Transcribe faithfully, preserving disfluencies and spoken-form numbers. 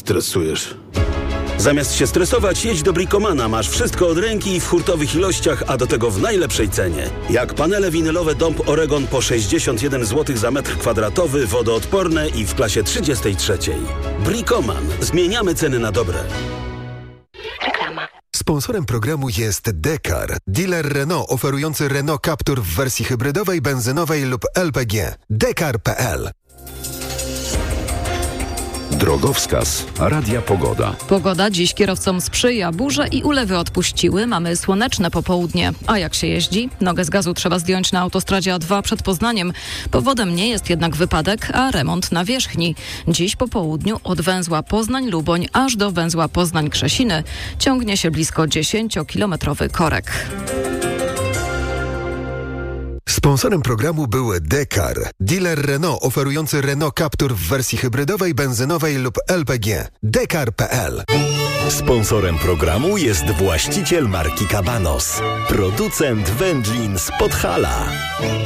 stresujesz. Zamiast się stresować, jedź do Bricomana. Masz wszystko od ręki i w hurtowych ilościach, a do tego w najlepszej cenie. Jak panele winylowe Dąb Oregon po sześćdziesiąt jeden złotych za metr kwadratowy, wodoodporne i w klasie trzydziestej trzeciej. Bricoman. Zmieniamy ceny na dobre. Reklama. Sponsorem programu jest Dekar, dealer Renault oferujący Renault Captur w wersji hybrydowej, benzynowej lub L P G. Dekar kropka p l. Drogowskaz. Radia Pogoda. Pogoda dziś kierowcom sprzyja. Burze i ulewy odpuściły. Mamy słoneczne popołudnie. A jak się jeździ? Nogę z gazu trzeba zdjąć na autostradzie A dwa przed Poznaniem. Powodem nie jest jednak wypadek, a remont nawierzchni. Dziś po południu od węzła Poznań-Luboń aż do węzła Poznań-Krzesiny ciągnie się blisko dziesięciokilometrowy korek. Sponsorem programu był Dekar, dealer Renault oferujący Renault Captur w wersji hybrydowej, benzynowej lub L P G. Dekar kropka p l. Sponsorem programu jest właściciel marki Cabanos, producent wędlin z Podhala.